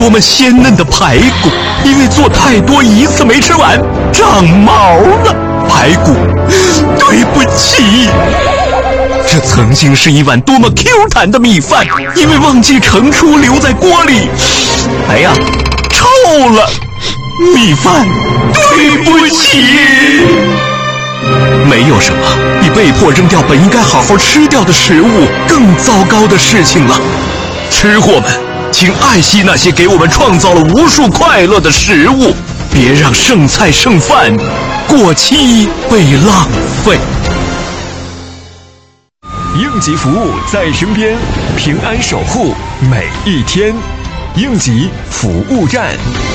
我们鲜嫩的排骨因为做太多一次没吃完长毛了，排骨，对不起。这曾经是一碗多么 Q 弹的米饭，因为忘记盛出留在锅里，哎呀，臭了。米饭，对不起。没有什么比被迫扔掉本应该好好吃掉的食物更糟糕的事情了。吃货们，请爱惜那些给我们创造了无数快乐的食物，别让剩菜剩饭过期被浪费。 应急服务在身边，平安守护每一天。应急服务站。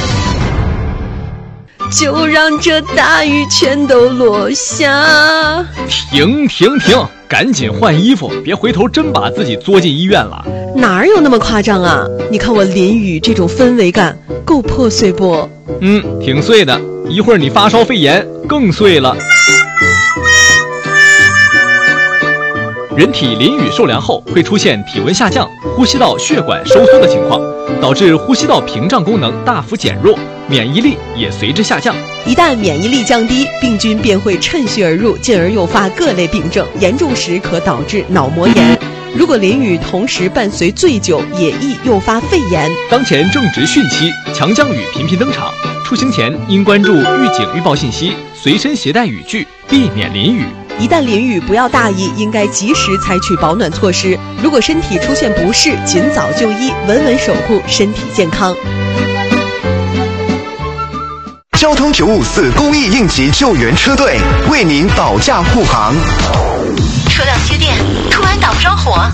就让这大雨全都落下。 停，赶紧换衣服，别回头真把自己作进医院了。 哪有那么夸张啊？你看我淋雨这种氛围感够破碎不？ 挺碎的，一会儿你发烧肺炎更碎了。人体淋雨受凉后会出现体温下降、呼吸道血管收缩的情况，导致呼吸道屏障功能大幅减弱，免疫力也随之下降。 一旦免疫力降低，病菌便会趁虚而入，进而诱发各类病症，严重时可导致脑膜炎。如果淋雨同时伴随醉酒，也易诱发肺炎。 当前正值汛期，强降雨频频登场，出行前应关注预警预报信息，随身携带雨具，避免淋雨。 一旦淋雨，不要大意，应该及时采取保暖措施。如果身体出现不适，尽早就医，稳稳守护身体健康。 交通954公益应急救援车队为您保驾护航。 车辆接电，突然打不着火，